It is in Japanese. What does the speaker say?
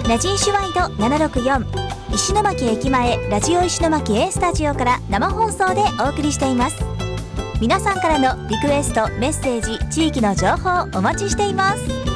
ラジンシュワイド764石巻駅前ラジオ石巻 A スタジオから生放送でお送りしています。皆さんからのリクエスト、メッセージ、地域の情報お待ちしています。